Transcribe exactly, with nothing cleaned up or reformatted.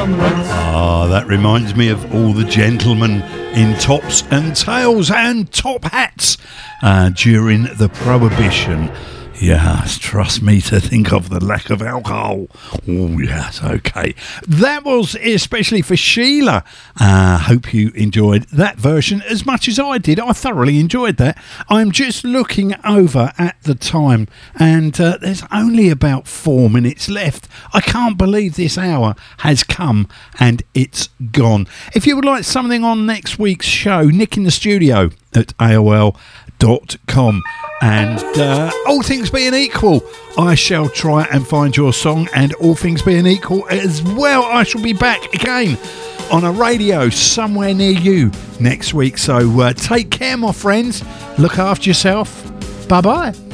Ah, that reminds me of all the gentlemen in tops and tails and top hats uh, during the Prohibition. Yes, trust me to think of the lack of alcohol. Oh, yes, okay. That was especially for Sheila. I uh, hope you enjoyed that version as much as I did. I thoroughly enjoyed that. I'm just looking over at the time, and uh, there's only about four minutes left. I can't believe this hour has come and it's gone. If you would like something on next week's show, Nick in the Studio at A O L dot com. And uh, all things being equal, I shall try and find your song, and all things being equal as well, I shall be back again on a radio somewhere near you next week. So uh, take care, my friends. Look after yourself. Bye bye.